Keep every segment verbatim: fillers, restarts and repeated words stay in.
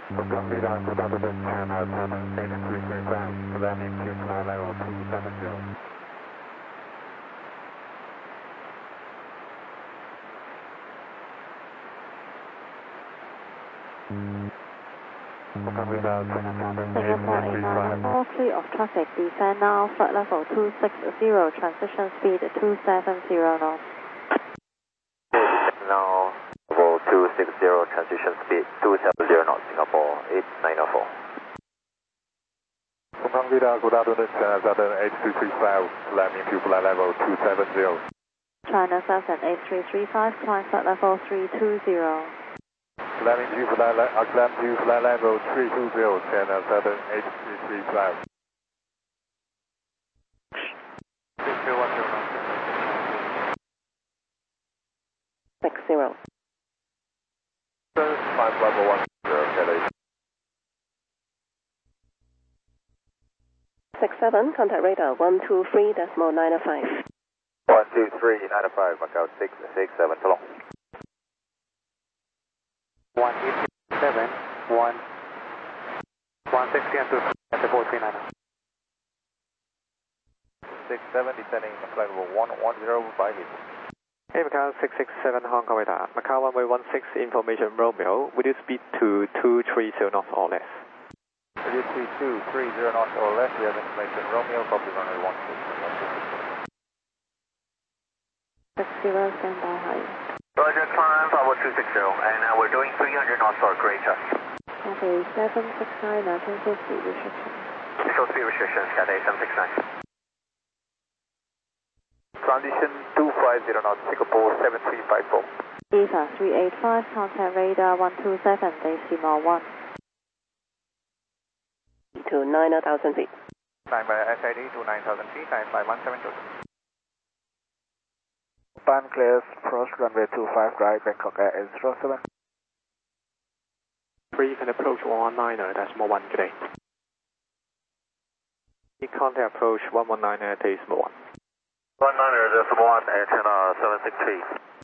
Program radar, good afternoon, China seven eight three three five, landing to flight level two seven zero. Program radar, China seven eight three five. All fleet of traffic, descend now, flight level two six zero, transition speed two seven zero knots. Now, level two six zero, transition speed two seven zero knots, Singapore eight nine zero four. Program radar, good afternoon, China seven eight three three five, landing to flight level two seven zero. China seven eight three three five, climb flight level three two zero. Landing to flight, le uh, climb to flight level three two zero, China seven eight three three five. six zero one zero. six zero. Climb level one zero, Kelly. six seven, contact radar one two three decimal nine five. one two three nine five, Macau six six seven, so long. one eight seven, one, one sixty and two, at the four three nine. six seven, descending, flight level one one zero five eight. Hey Macau six six seven Hong Kong radar, Macau one way one six information Romeo, will you speed to two three zero knots or less? Will you speed two three zero knots or less, we have information Romeo, copy runway one six. six zero, stand by high. Roger, climb level two six zero, and uh, we're doing three hundred knots for greater. Cathay seven six nine, cancel speed restriction. Show speed restrictions, Cathay seven six nine. Transition two five zero knots, Singapore seven three five four. E V A three eight five, contact radar one two seven, decimal one. To nine thousand feet. Climb by S I D to nine thousand feet, nine five one seven two. Band clears, approach runway two five right, Bangkok Air eight zero seven. three can approach one one nine, decimal one, good day. Contact approach one one nine, decimal one. one niner, decimal one, antenna seven six three.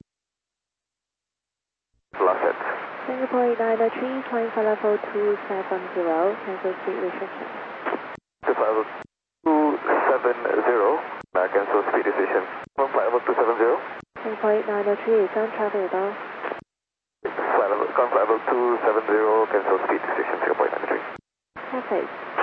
Lost it. Singapore eight nine three, climb for level two seven zero, cancel speed restriction. Level two seven zero, uh, cancel speed decision. Flight level two seven zero. Singapore eight nine three, ground traffic above. Flight level, flight level two seven zero, cancel speed decision, Singapore eight nine three. Cathay.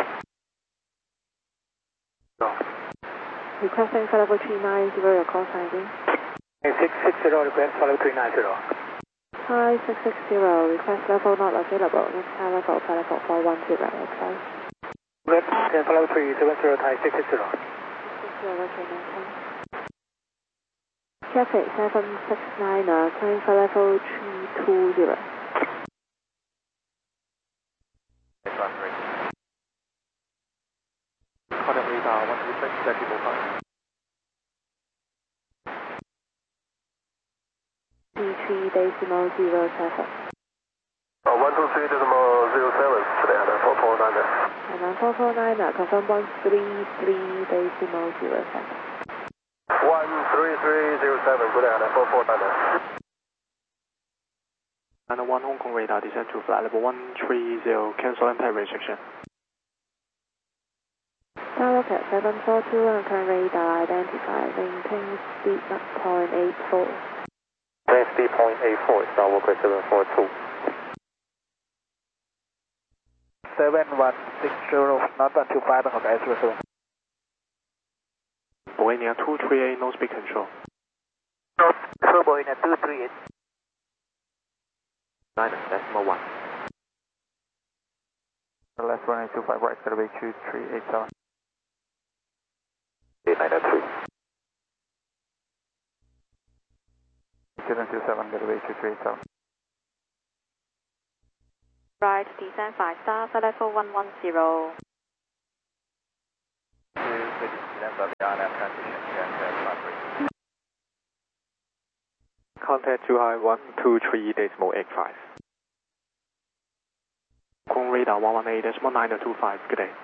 No. Requesting for level three nine zero, your call signing. six six zero, request for level three nine zero. Hi, six six zero, request level not available. Next time level, for level four one zero, okay. Red, for level three seven zero, Thai six six zero. six zero, okay, maintain. Cathay seven six nine, uh, climb for level three two zero. Contact radar one two six decimal five. three decimal zero seven. Oh, one two three decimal zero seven, today on four four nine. And on four four nine, uh, confirm one three three decimal zero seven. one three three zero seven, today on four four nine. And one Hong Kong radar, descend to flight level one three zero, cancel impact restriction. Tower at seven four two, and current radar identified, maintain speed zero point eight four. Speed point eight four, Star Walker seven four two. seven one six zero, not one two five, Bangkok Air zero seven. Boeing two three eight, no speed control. No, Boeing two three eight. nine decimal one. Left runway two five right, Saturday two three eight seven. eight nine three. seven two seven, Saturday two three eight seven. Right, descend five star, for level one one zero. Contact two high one two three decimal eight five. Hong Kong radar one one eight decimal nine two five, good day.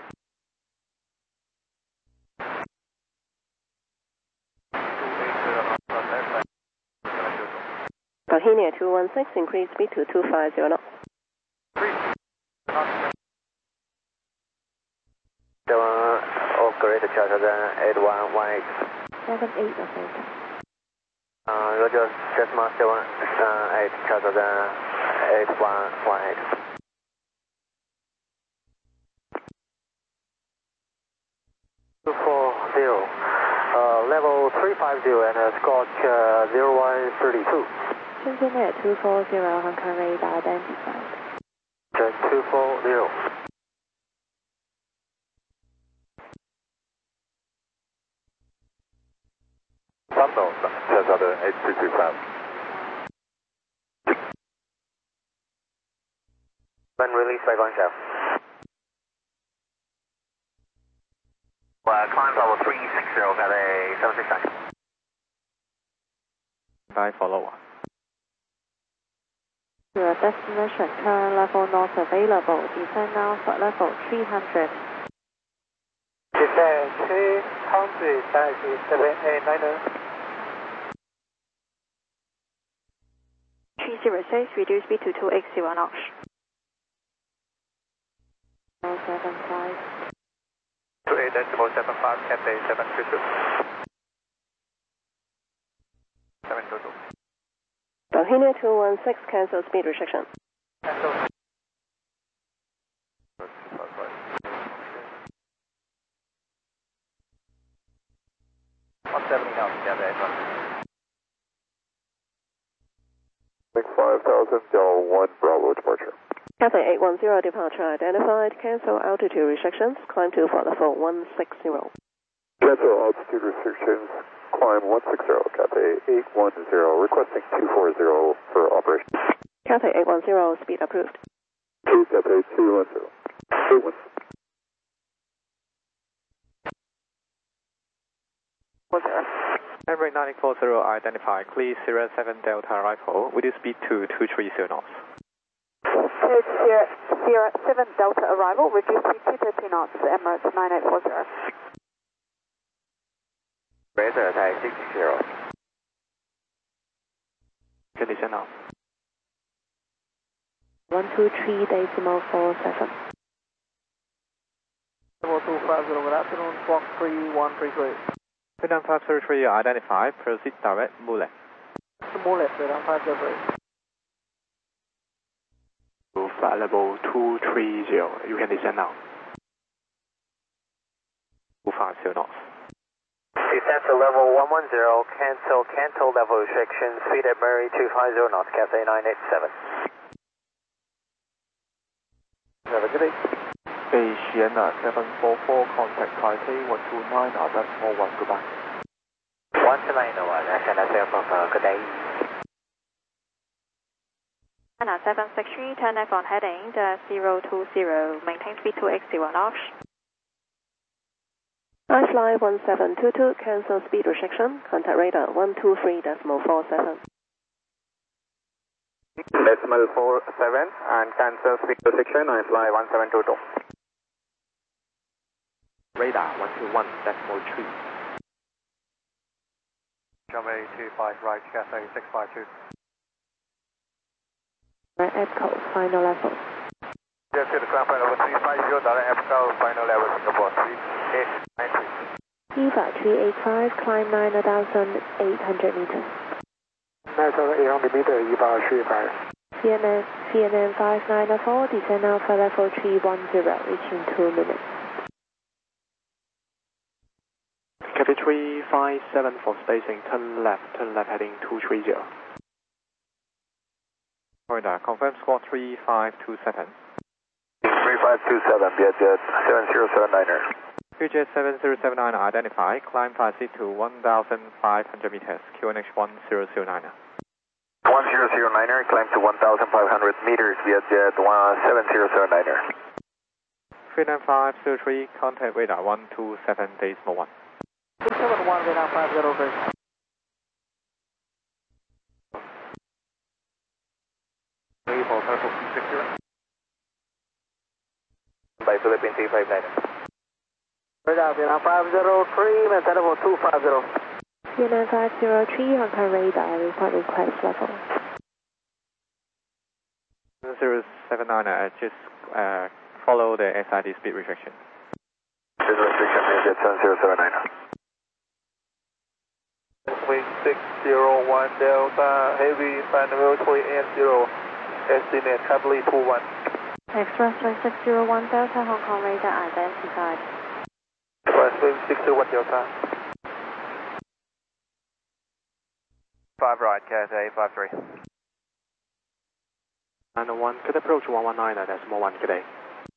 Bohemia two one six, increase speed to two five zero knots. Charter eight one one eight. seven eight of Delta. Uh, Roger, Cessna seven eight, Charter eight one one eight. two four zero, uh, level three five zero and uh, Scotch uh, zero one three two. Shenzhen two four zero, Hong Kong radar identified. Check two four zero. Unknown, Cessna eight three three five. When released by Guangzhou. Uh, climb level three six zero, got a seven six nine. By follow. Your destination, current level not available. Descend now for level three hundred. Descend three hundred, taxi seven eight niner. three zero six, reduce speed to two eight zero knots. zero seven five. two eight decimal seven five, Cathay seven two two. seven two two. Bohemia two one six, cancel speed restriction. Cancel. one seventy knots, Cathay five thousand, Delta one Bravo departure. Cathay eight one zero, departure identified. Cancel altitude restrictions. Climb to for level one six zero. Cancel altitude restrictions. Climb one six zero, Cathay eight one zero, requesting two four zero for operation. Cathay eight one zero, speed approved. two Cathay two one zero. eight one. Emirates nine four zero identified. Clear zero seven Delta arrival. With your speed to two three zero knots. Sierra seven Delta arrival, reduce speed to thirty knots, Emirates nine eight four zero. Razor Thai six zero. Condition now. one two three decimal four seven. Level two five zero, good afternoon, Fox three one three three. Vietnam five zero three identified. Proceed direct Mule. Mule, Vietnam five zero three. Flight level two three zero. You can descend now. two five zero knots. Descent to level one one zero, cancel, cancel level restrictions, speed at Murray two five zero knots, Cathay nine eight seven. Have a good day. Asiana seven four four, contact Taipei one two nine, decimal one, goodbye. one two nine one, Asiana seven four four, good day. China seven six three, turn left on heading, the zero two zero, maintain speed two eight zero knots. I fly one seven two two, cancel speed restriction. Contact radar one two three decimal four seven. Decimal four seven and cancel speed restriction, I fly one seven two two. Radar one two one decimal three. Runway two five right, Cathay six five two. Epco, final level. Just to the ground final level three five zero, Epco, final level Singapore three eight nine three. EVA three eight five, climb nine thousand eight hundred meters. nine thousand eight hundred meters, EVA three eight five. C N N, C N N five nine four, descend now for level three one zero, reaching two minutes. Cathay three five seven for spacing, turn left, turn left heading two three zero. Radar, confirm squawk three five two seven. three five two seven, Vietjet seven zero seven niner. Vietjet seven zero seven nine identified, climb flight seat to one thousand five hundred meters, Q N H one zero zero nine. one zero zero niner, climb to one thousand five hundred meters, Vietjet seven zero seven niner. Vietnam five zero three, contact radar one two seven decimal one. two seven one, Vietnam five zero three. three four five six zero. By Philippine three five nine. Radar, Vietnam five zero three, maintain level two five zero. Vietnam five zero three, Hong Kong radar, report request level. zero seven nine, uh, just uh, follow the S I D speed restriction. visual restriction is at seven zero seven nine. Wing six zero one Delta, heavy final three eight zero, estimate Cavalry two one. Express Wing six zero one Delta, Hong Kong radar identified. Express Wing six zero one Delta. five right, Cathay five three. And one, could approach one one nine, decimal one, good day.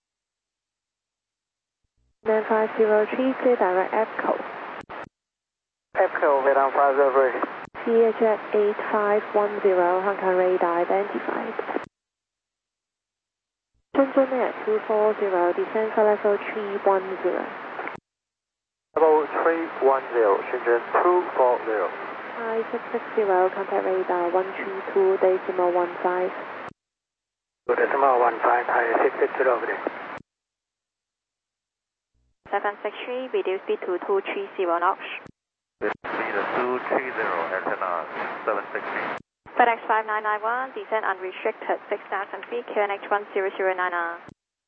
nine five zero three, clear direct EPCO. EPCO, Vietnam five zero three. C H F eight five one zero, Hong Kong radar identified. Shenzhen at two four zero, descend for level three one zero. Level three one zero, Shenzhen two four zero. Hi six six zero, contact radar one three two, decimal one five. Decimal one five, hi six six zero, good day. seven six three, reduce speed to two three zero knots. Speed of two three zero, antenna seven six three. FedEx five nine nine one, descend unrestricted six thousand feet, Q N H one zero zero nine R.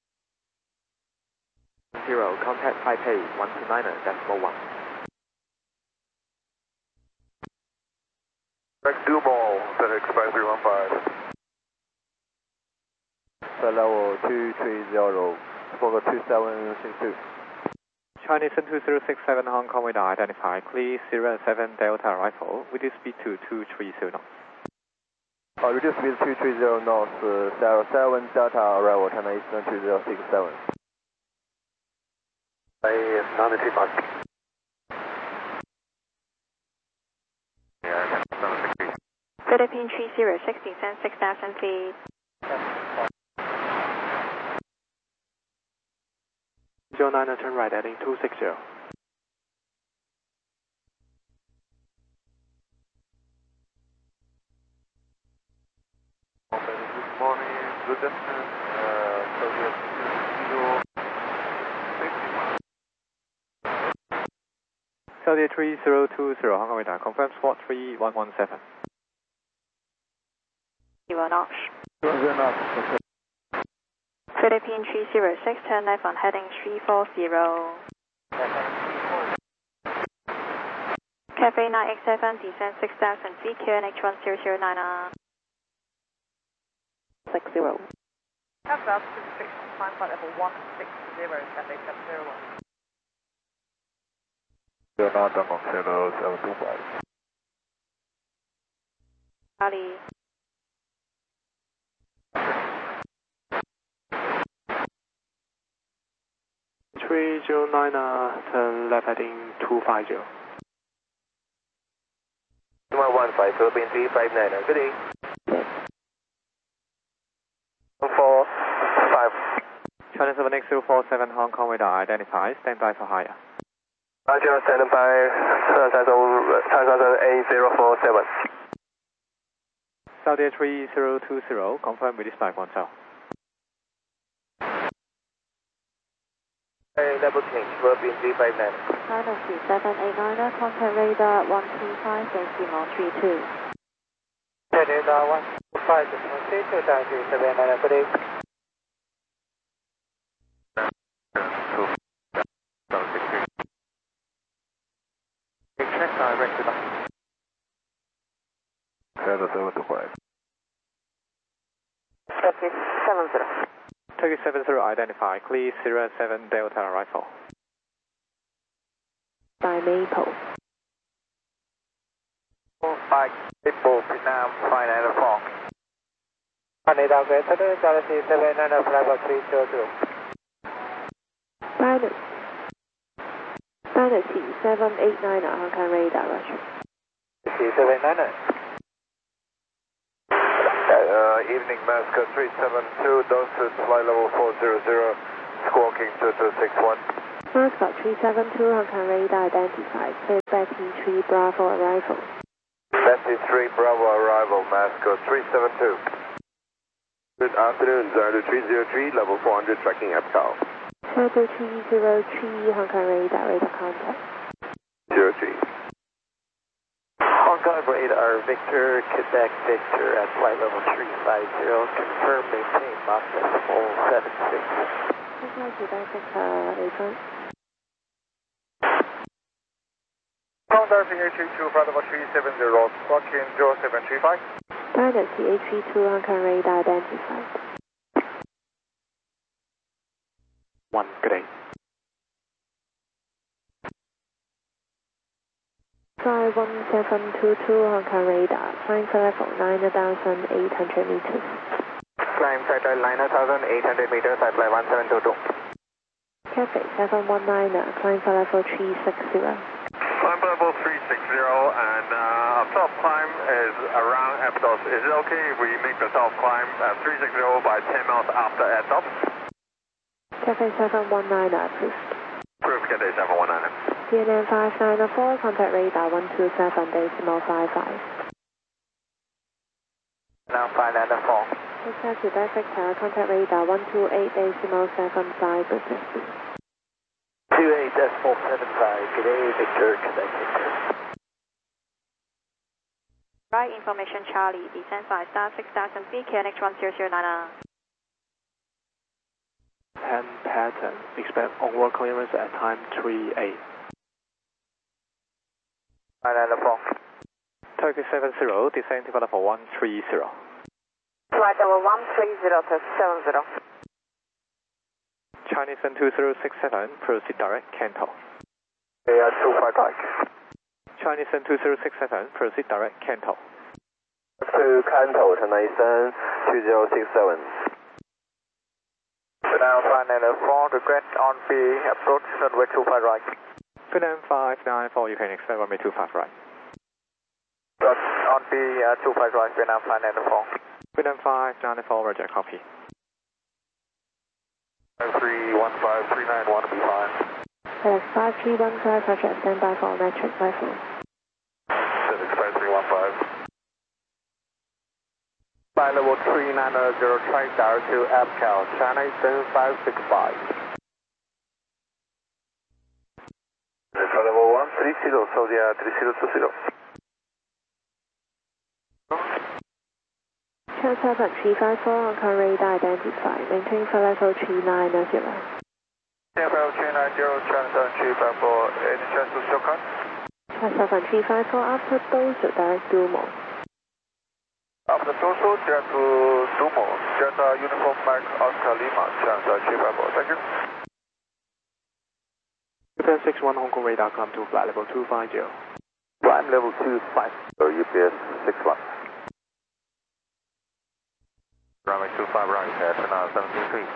Zero, contact Taipei one two nine, decimal one. Dumal, FedEx five three one five. Level two three zero, Fogo two seven six two. Chinese two zero six seven, Hong Kong radar identified, clear zero seven Delta arrival, reduce speed to two three zero knots. Uh, reduce speed two three zero knots, uh, zero seven Delta arrival, China Eastern two zero six seven. I am ninety five. Yeah, seven six three. Philippine three zero six, descend six thousand feet. zero nine, turn right heading two six zero. Good morning, good afternoon, uh, Soviet zero Saudi three zero two zero, Hong Kong radar, confirm spot three one one seven. Zero knots. Zero knots. Philippine three zero six, turn left on heading three four zero. Cafe nine eight seven, descend six thousand feet, Q N H one zero zero nine R. six zero. Cafe altitude six, climb flight level one six zero, Cafe seven zero one. Zero nine, Dongong Zero seven two five. Ali. three zero nine, uh, turn left heading two five zero. one one five, Philippine three five nine, good day. four five. China seven X zero four seven, Hong Kong radar identified, stand by for higher. Roger, stand by, China eight zero four seven. Saudi three zero two zero, confirm release by one cell. Double change, Philippine three five nine. China seven eight nine, contact radar one two five, decimal three two. Radar one two five, decimal three two, three seven nine, good day. Check direct to Delta seven two five. Turkey seven zero. Turkey seven zero identified, clear zero seven Delta arrival. By Maple. five, Maple, Vietnam, five nine four. Canada, Greater Galaxy seven nine, level three zero zero. Pilot. Pilot seven eight nine, Hong Kong radar, Roger. seven nine nine. Uh, evening, Mascot three seven two, Dorset, flight level four zero zero, squawking two two six one. Mascot three seven two, Hong Kong radar identified, clear Betty three Bravo arrival. Betty three Bravo arrival, Mascot three seven two. Good afternoon, Zardo three zero three, level four hundred, tracking EPCO. Turbo three zero three, Hong Kong radar, radar contact. zero three. Hong Kong radar, Victor, Quebec, Victor at flight level three five zero, confirm maintain Mach decimal seven six. Hong Kong Quebec, Victor, April. Starting H three two, flight level three seven zero, clock in zero seven three five. Dynasty H three two on current radar identified. One, good day. Fly one seven two two on current radar, flying for level nine thousand eight hundred meters. Climb flight level nine thousand eight hundred meters, I fly one seven two two. Cathay seven one nine, climb for level three six zero. Climb level three six zero, and uh, top climb is around F DOS. Is it okay if we make the top climb at three six zero by ten miles after F DOS? Cathay seven one nine, approved. Approved, Cathay seven one nine. D N M five nine four, contact radar one two seven decimal five five. Now five nine four. Exact Quebec Victor, contact radar one two eight decimal seven five, business speed. two eight decimal seven five, good day, Victor, Quebec Victor. Right information, Charlie, descend five star six thousand feet, K N X one zero zero nine. ten pattern, expect onward clearance at time three eight. five nine four. Turkey seven zero, descend to level one three zero. Flight level one three zero to seven zero. Chinese N two zero six seven, proceed direct, Canton. Yeah, two five five. Chinese N two zero six seven, proceed direct, Canton. To Canton, Chinese two zero six seven. Now five nine four, regret on B, approach runway two five right. Finland five nine four, you can expect runway two five right. On B, uh, two five right, Vietnam five nine four. Finland five nine four, roger, copy. three one five, three nine one to be fine. FedEx five three one five, roger, stand by for metric level. FedEx five three one five. Flight level three nine zero, track direct to APCAL, China Eastern five six five. Flight level one three zero, Saudi three zero two zero. Transfer three five four on current radar identified, maintain for level three nine zero. Yeah, level three nine zero, transfer three five four, any chance to still cut? Transfer three five four after Dosu, direct Dumo. After Dosu, direct to Dumo, Delta Uniform Mike Oscar Lima, transfer three five four, thank you. U P S six one Hong Kong radar, climb to flight level two five zero. Climb level two five zero, U P S six one. Runway two five right, at now seventeen three.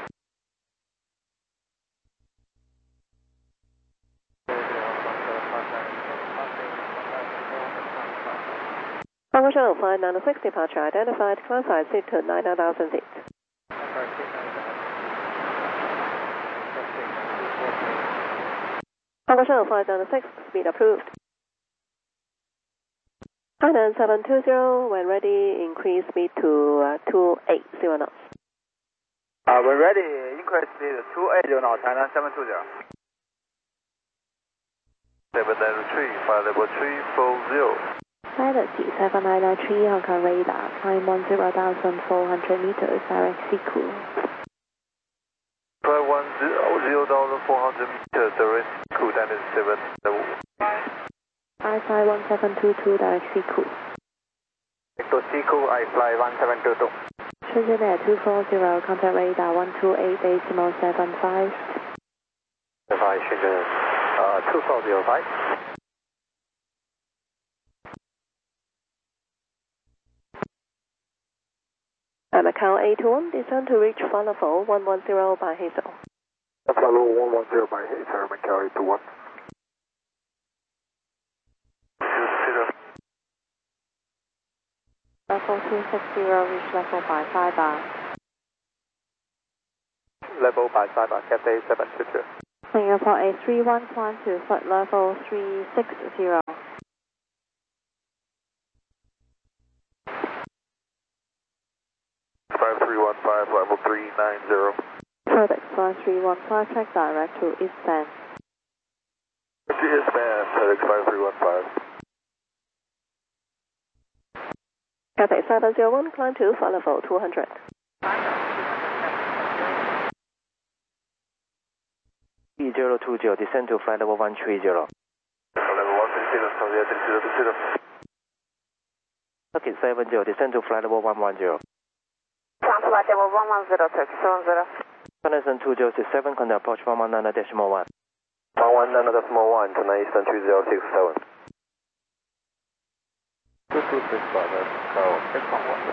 Hong Kong Channel five nine six, departure identified, climb five seat to nine thousand feet. Hong Kong Channel five nine six, speed approved. five nine seven two zero, when ready, increase speed to uh, two eight zero knots. Uh, when ready, increase speed to two eight zero knots, China seven two zero. seven nine three, flight level three four zero. Dynasty seven nine three on current radar, climb one zero thousand four hundred meters, direct Siku. Flight one zero thousand four hundred meters, direct Siku, that is seven. I fly one seven two two, direct Siku. To Siku, I fly one seven two two. Shenzhen Air two four zero, contact radar one two eight decimal seven five. Five, Shenzhen, uh, two four zero five. And Macau eight two one, descend to reach flight level one one zero by Hazel. Flight level one one zero by Hazel, Macau eight two one. Level two six zero, reach level by five bar. Level by five bar, Cathay seven two two. Singapore A three one, climb to flight level three six zero. five three one five, level three nine zero. FedEx five three one five, track direct to Eastbound. Eastbound, FedEx five three one five. Cathay seven zero one, climb to flight level two hundred. E zero two zero, descend to flight level one three zero. Level one three zero, Saudia three zero two zero. Turkey seven zero, descend to flight level one one zero. Ground flight level one one zero, Turkey seven zero. Connection two zero six seven, contact approach one one nine decimal one. one one nine decimal one, tonight Eastern two zero six seven. two two six seven, Carl, six one one.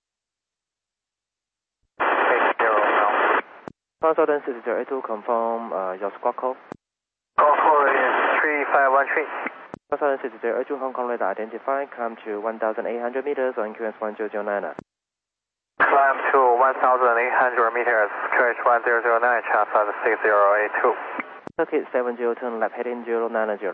eight zero now. South Southern six zero eight two, confirm uh, your squawk call. Call four is three five one three. South Southern six zero eight two, Hong Kong radar identified, climb to one thousand eight hundred meters on Q S one zero zero nine. Climb to one thousand eight hundred meters, Q H one zero zero nine, Charles six zero eight two. Turkey seven zero, turn left heading zero nine zero.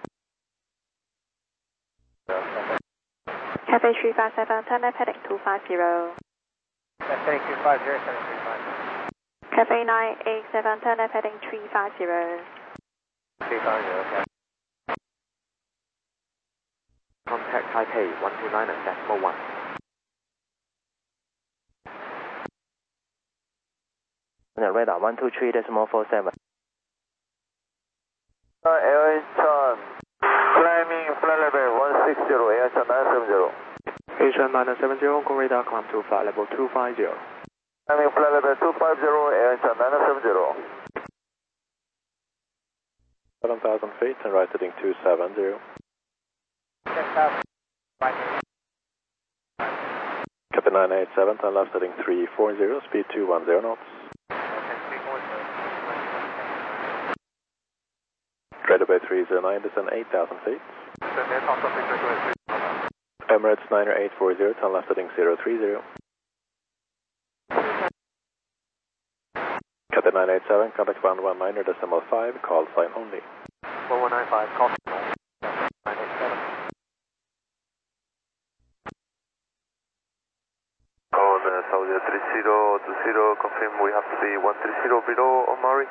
Cafe three five seven, turn left heading two five zero. Heading two five zero, seven three five. Cafe nine eight seven, turn left heading three five zero. three five zero, okay. Contact Taipei one two nine decimal one. Radar one two three decimal four seven. Air Incheon, climbing flight level one six zero, Air Incheon nine seven zero. Asian nine seven zero, Hong Kong radar, climb to flight level two five zero. Climbing flight level two five zero, Air Incheon nine seven zero. seven thousand feet and right heading two seven zero. Captain nine eight seven, turn left heading three four zero, speed two one zero knots. Radar Bay three zero nine, descend eight thousand feet. Emirates nine eight four zero, turn left heading zero three zero. Captain nine eight seven, contact one one nine decimal five, call sign only. one one nine five, call nine eight seven. On uh, Saudia three zero two zero, confirm we have to be one three zero below Omari.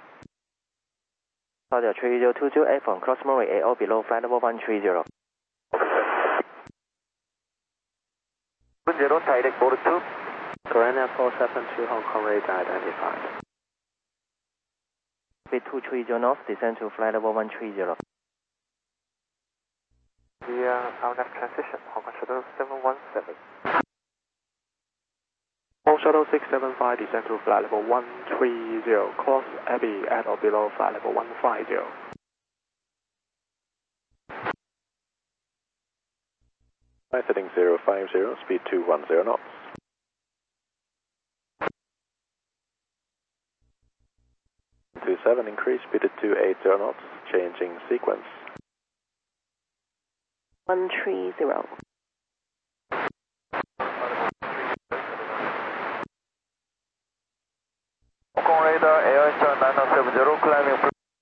Saudia three zero two zero, F on cross Murray, A O below flight level one three zero. one zero, direct board two. Grand Air four seven two, Hong Kong radar identified. Speed two three zero knots, descend to flight level one three zero. Via our next transition, Hong Kong Shuttle seven one seven. Hong Shuttle six seven five, descend to flight level one three zero, cross Abbey at or below flight level one five zero. Right heading zero five zero, speed two one zero knots. two seven, increase speed to two eight zero knots, changing sequence. one three zero. Hong Kong radar, Air Incheon nine seven zero, climbing.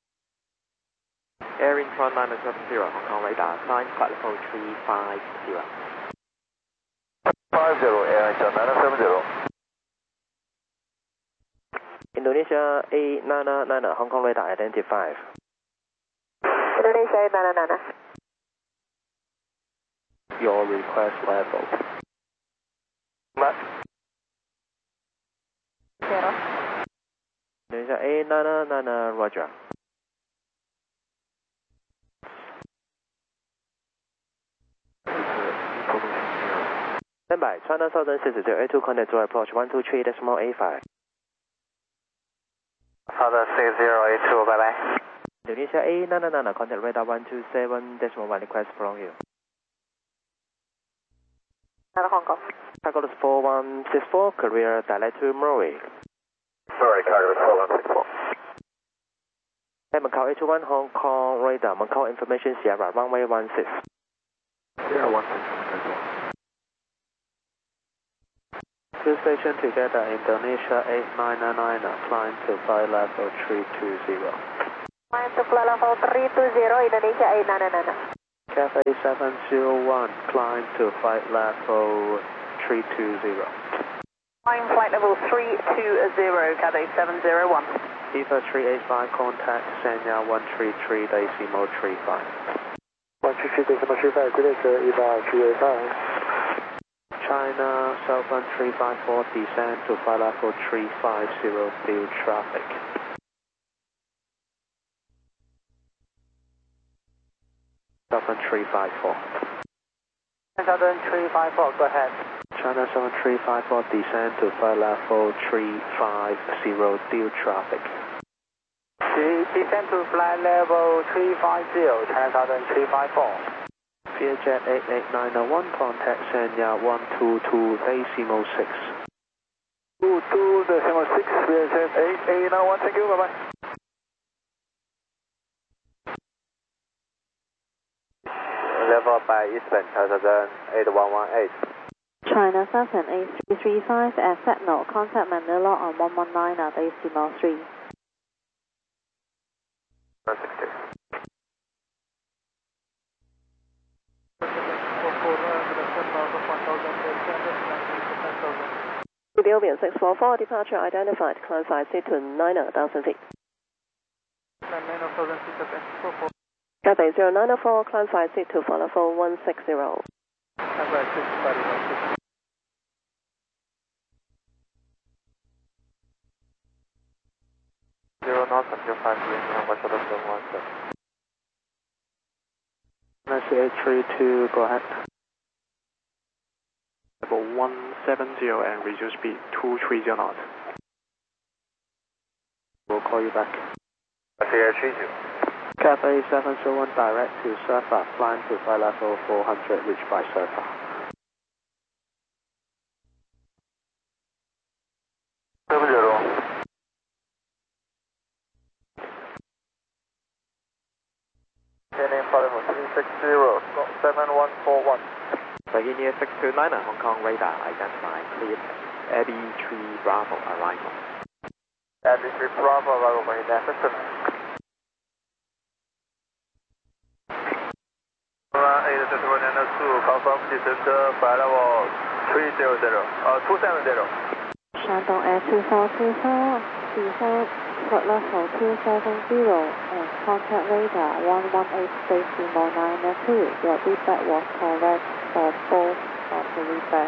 Air Incheon nine seven zero, Hong Kong radar, climb flight level three five zero. five zero, Air Incheon nine seven zero. Indonesia A nine nine, Hong Kong radar identified. Indonesia A nine nine. Your request level. Left. Zero. Indonesia A nine nine, Roger. Stand by, China Southern six zero eight two, contact to approach one two three decimal eight five. Southern six zero eight two, bye bye. Indonesia A nine nine, contact radar one two seven decimal one, request from you. Hong Kong. Cargo four one six four, career direct to Murray. Sorry, Cargo four one six four. Hey, Macau eight two one, Hong Kong radar, Macau information Sierra, runway one six. zero one six. Two station together, Indonesia eight nine nine, climb to flight level three two zero. Climb to flight level three two zero, Indonesia eight nine nine. Cafe seven zero one, climb to flight level three two zero. Climb flight level three two zero, Cathay seven zero one. E V A three eight five, contact Sanya one three three decimal three five. one three three decimal three five, good day, E V A three eight five. China Southern three five four, descend to flight level three five zero, field traffic. Southern three five four. China seven three five four, go ahead. China seven three five four, descend to flight level three five zero, deal traffic. Descend to flight level three five zero, China seven three five four. Vietjet eight eight nine one, contact Sanya one two two decimal six. two two decimal six, Vietjet eight eight nine one, thank you, bye bye. Level by Eastern, China seven eight one one eight. China seven eight three three five at Signal, contact Manila on one one nine decimal three. Ethiopian six four four, departure identified, climb five seat to nine thousand feet. Cathay zero nine four, climb five seat to follow for one six zero. Zero knots until five three, number shuttle seven one seven. Nice eight three two, go ahead. Level one seven zero and reduce speed two three zero knots. We'll call you back. Cathay seven zero one direct to Surfer, flying to flight level four hundred, reached by Surfer. seven zero. Heading flight level three six zero, seven one four one. Virginia six two niner, Hong Kong radar, identify, cleared, Eddie three Bravo, arrival. Eddie three Bravo, arrival, Virginia six two niner. eight seven one two, confirm descent flight level three zero zero, uh, two seven zero. Shandong Air two four two four, descend flight level two seven zero and contact radar one one eight decimal nine two. Your feedback was correct for both of the readback.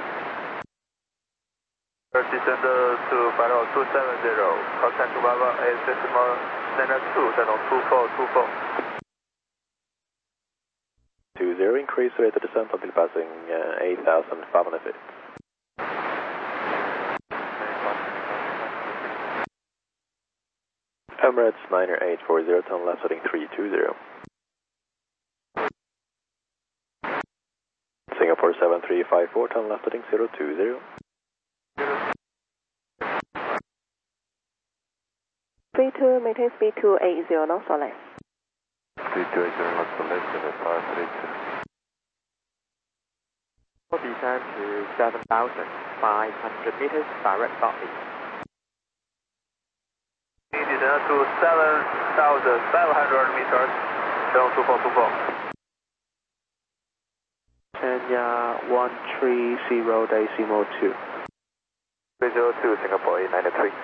Descend to flight level two seven zero, contact Bravo eight decimal nine two, then on two four two four. two zero, increase rate of descent until passing uh, eight thousand five hundred feet. Emirates niner eight four zero, turn left heading three two zero. Singapore seven three five four, turn left heading zero two zero. three two, maintain speed two eight zero knots or less. three two eight zero knots or less, and five three two. Descend to seven thousand five hundred meters, direct southeast. Descend to seven thousand five hundred meters, down two four two four. Kenya one three zero decimal two. three zero two, Singapore eight nine three.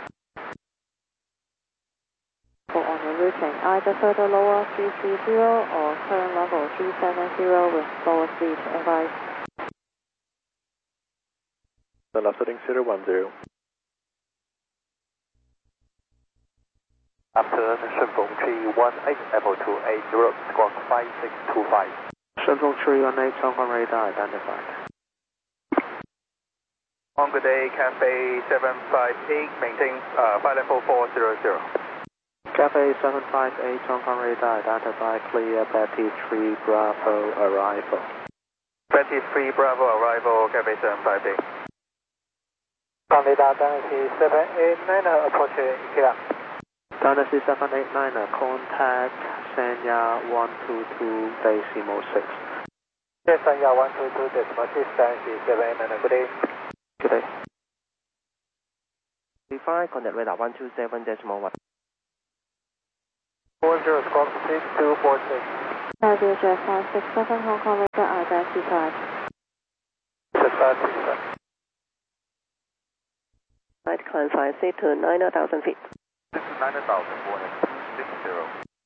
For on your routing, either further lower three three zero or current level three seven zero with lower speed advice. Turn left heading zero one zero. After Shenfeng three one eight, Apple two eight zero, squawk five six two five. Shenfeng three one eight, Hong Kong radar identified. On good day, Cathay seven five eight, maintain uh, flight level four zero zero. Cathay seven five eight, Hong Kong radar identified, clear, Betty three Bravo, arrival. Betty three Bravo, arrival, Cathay seven five eight. Radar Dynasty seven eight nine, approach Ikea. Dynasty seven eight nine, contact Sanya one two two decimal six. Yes, Sanya one two two decimal six, Dynasty seven eight nine, good day. Good day. Define contact radar one two seven decimal one. four zero, squawk six two four six. Air Jet five six seven, Hong Kong radar identified. six five six seven. Flight climb five seat to nine thousand feet. nine thousand one six zero.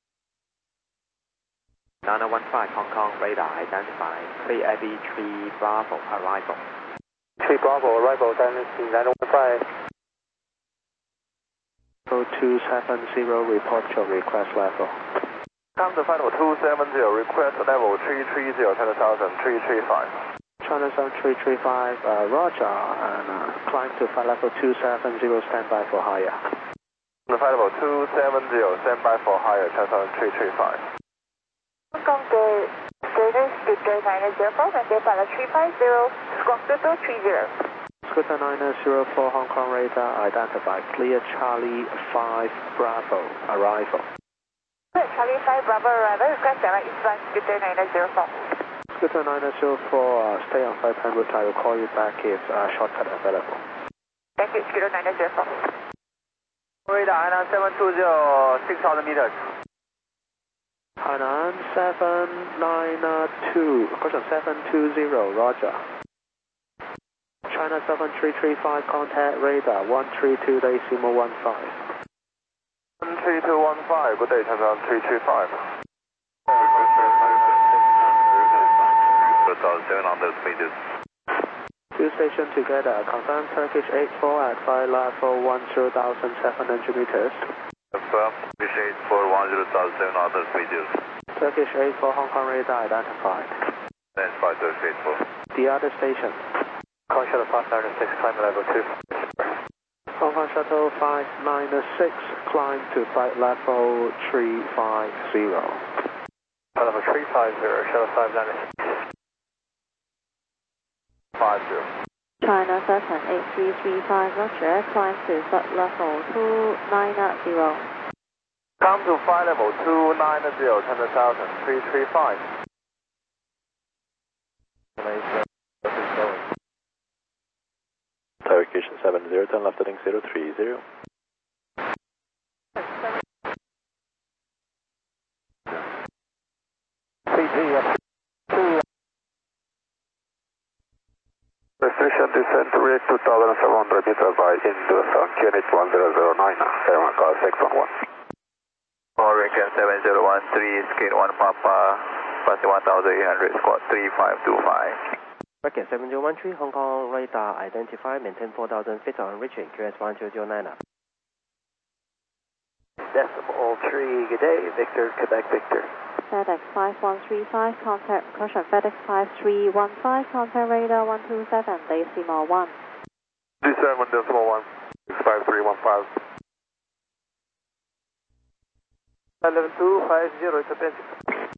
nine one five, Hong Kong radar identified, clear Abbey three Bravo, arrival. three Bravo, arrival, Dynasty nine one five. two seven zero, report your request level. Come to final two seven zero, request level three three zero, ten thousand, three three five. China seven three three five, uh, Roger, and uh, climb to flight level two seven zero, standby for higher. The flight level two seven zero, standby for higher, ten thousand, three three five. Welcome to Greater Scooter nine zero four, maintain pilot three five zero, squawk two two three zero. Scooter nine zero four, Hong Kong radar, identified, clear Charlie five Bravo, arrival. Charlie five Bravo arrival, request direct eastbound Scooter nine zero four. Scooter nine zero four, uh, stay on flight plan route, I will call you back if uh, shortcut available. Thank you, Scooter nine zero four. Radar Hainan seven two zero, six thousand meters. Hainan seven nine two, question seven two zero, Roger. China seven three three five, contact radar one three two decimal one five. one three two one five, good day, ten thousand, three three five. seven hundred meters. Two stations together, confirm Turkish eight four at flight level one zero thousand seven hundred meters. Confirm, Turkish eight four, one zero thousand seven hundred meters. Turkish eight four, Hong Kong radar identified. Identified, Turkish eight four. The other station. Hong Kong Shuttle five nine six, climb level two. Hong Kong Shuttle five nine six, climb to flight level three five zero. Flight level three five zero, Shuttle five nine six. five zero. China seven eight three three five, Roger, climb to flight level two nine zero. Come to flight level two nine zero, ten thousand, three three five. Turkish seven zero, ten left heading zero three zero. Restriction descent to reach two thousand seven hundred meters by into Sun Q N H one zero zero nine, Airman car six one one. Hurricane seven zero one three, skate one Papa, passing one thousand eight hundred, squad three five two five. Hurricane seven zero one three, Hong Kong radar identified, maintain four thousand feet on reaching Q S one zero zero nine. Decimal three, good day, Victor, Quebec, Victor. FedEx five one three five, contact, caution, FedEx five three one five, contact radar one two seven, decimal one. two seven decimal one, six five three one five. eleven two five zero, it's a basic.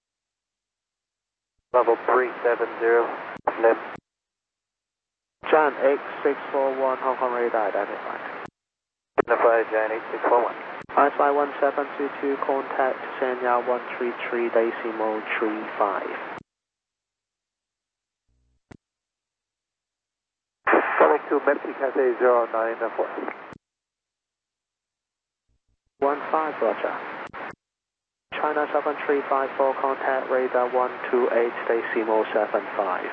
Level three seven zero, left. Jan eight six four one, Hong Kong radar identified. Identified, Jan eight six four one. I fly one seven two two, contact Sanya one three three decimal three five. Connect to Mexico Cathay zero nine four. one five, Roger. China seven three five four, contact radar one two eight decimal seven five.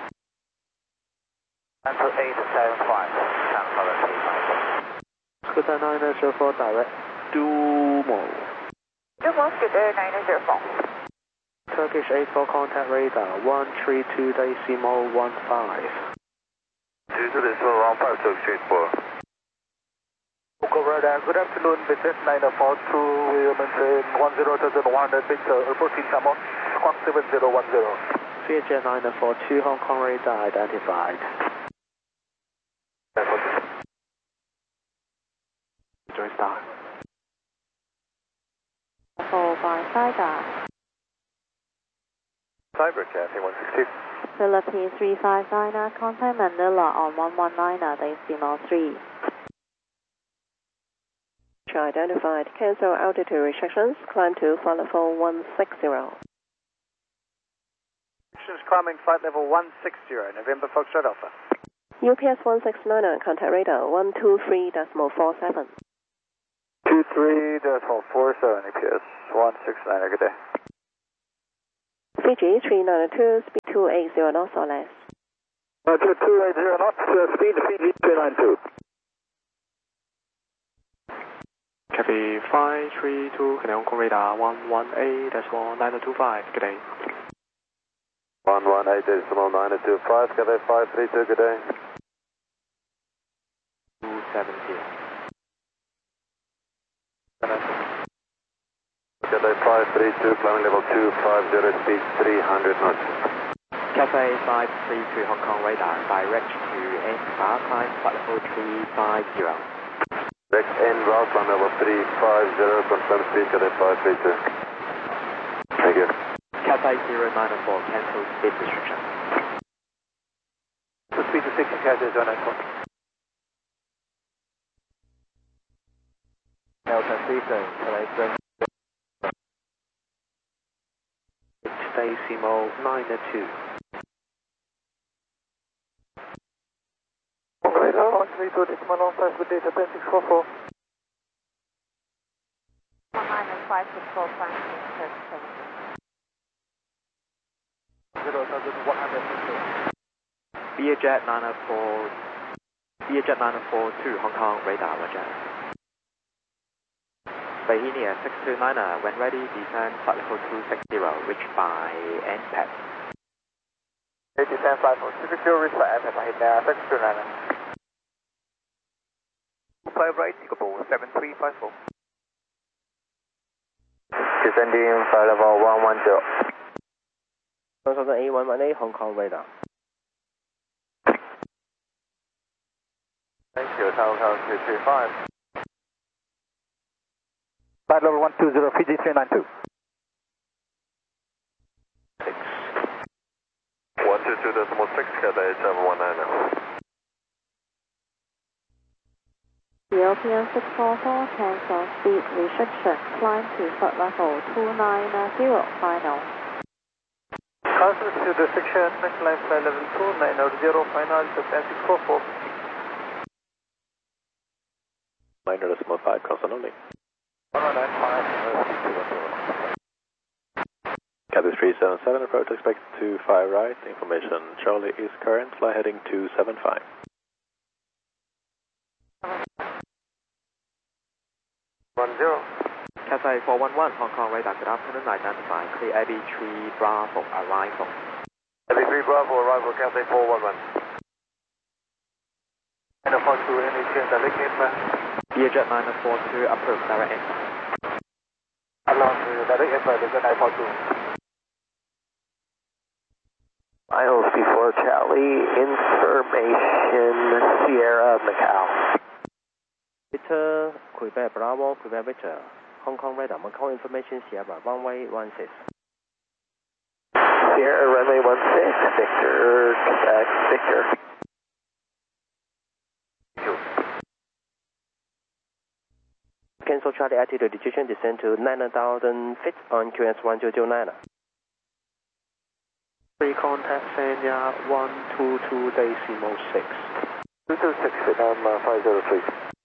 one two eight seven five, China three five. Scooter nine zero four, direct. Dumo. Dumo, Scooter nine zero four. Turkish eight four, contact radar one three two decimal one five. two two decimal one five, Turkish eight four. Local radar, good afternoon, Vietjet nine four two, we maintain one zero thousand one hundred Victor, approaching Samon, squawk seven zero one zero. Vietjet nine four two, Hong Kong radar identified. Join star. Followed by Cyber. Cyber Cathay one six two. Philippines three five nine, contact Manila on one one nine, decimal three. Identified, cancel altitude restrictions, climb to flight level one six zero. Restrictions climbing flight level one six zero, November Foxtrot Alpha. U P S one six nine, contact radar one two three decimal four seven. two three decimal four seven, U P S one six nine, good day. Fiji three nine two, speed two eight zero knots or less. Uh, two eight zero knots, uh, speed Fiji three nine two. Cathay five three two, Hong Kong radar one one eight decimal nine two five, good day. one one eight decimal nine two five, Cathay five three two, good day. two seven zero. Good Cathay five three two, climbing level two five zero, speed three hundred knots. Cathay five three two Hong Kong radar, direct to N bar, climb flight level three five zero. Direct N bar, climb level three five zero, confirm speed Cathay five three two. Thank you. Cathay zero nine four, cancel speed restriction. The speed to six in Cathay zero nine four. Delta Season, Malaysia. Decimal nine two. Radar one three two, decimal long pass with data ten six four four. one nine and five six four, five six seven seven. zero thousand one hundred fifty. Vietjet nine four, Vietjet nine four two Hong Kong radar, roger. Bahenia six two niner, when ready, descend flight level two six zero, reached by N P A D. Descend flight level two six zero, reached by N P A D, Bahenia six two niner. Five right, Singapore seven three five four. Descending flight level one one zero. one thousand eight one one eight Hong Kong radar. Thank you, Tower Tower two three five. Flight level one two zero, Fiji three nine two. six. one two two decimal six, Cathay seven one nine now. European six four four, cancel speed restriction, climb to flight level two nine zero, final. Cancel speed restriction, climb flight level two nine zero, final, ten six four four. Minor decimal five, constant only. Cathay three seven seven, approach expected to five right, information Charlie is current, fly heading two seven five. one zero. Cathay four one one, Hong Kong radar, good afternoon, identify, clear A B three Bravo, arrival. A B three Bravo, arrival, Cathay four one one. nine four two, any change, direct inbound. Vietjet nine four two, approved, direct inbound. Along to direct inbound, is nine four two. Miles before Charlie, information Sierra Macau. Victor, Quebec Bravo, Quebec Victor, Hong Kong radar, Macau information Sierra, runway one six. Sierra runway one six, Victor, Quebec Victor. Cancel Charlie altitude decision, descend to nine thousand feet on Q S one zero zero nine. Free contact Sanya one two two decimal six. two two six, Vietnam uh, five zero three.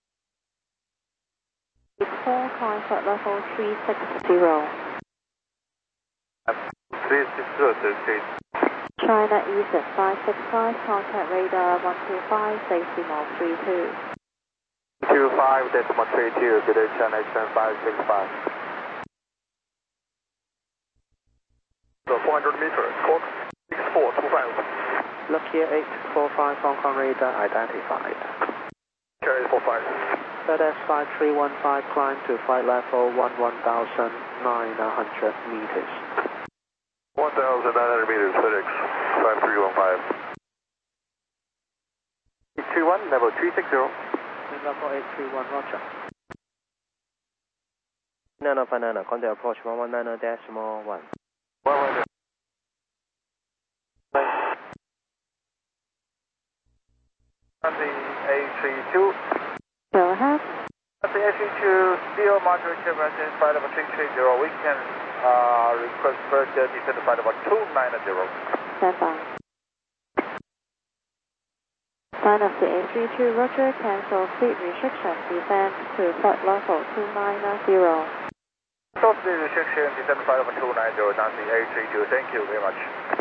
four, climb flight level three six zero. three six zero, thirty-eight. China Eastern five six five, contact radar one two five, decimal three two. two five, decimal three two, good day, China Eastern five six five. four hundred meters, squawk six four two five. Lucky eight four five, Hong Kong radar identified. Carry four five. Z S five three one five, climb to flight level one one thousand nine hundred meters. one thousand nine hundred meters, FedEx five three one five. eight three one, level three six zero. Level eight three one, roger. Nano five nine, contact approach one one nine decimal one. one one. On the A three two. Go ahead. On the A three two, zero module reservation, flight level three three zero. We can uh, request further descent to flight level two nine zero. Stand by. Sign of the A three two, roger, cancel speed restriction, descend to flight level two nine zero. Stop the restriction, descent to flight level two nine zero, Nancy A three two, thank you very much.